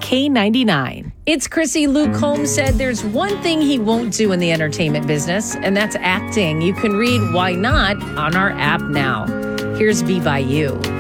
K99. It's Chrissy. Luke Combs said there's one thing he won't do in the entertainment business, and that's acting. You can read Why Not on our app now. Here's Be By You.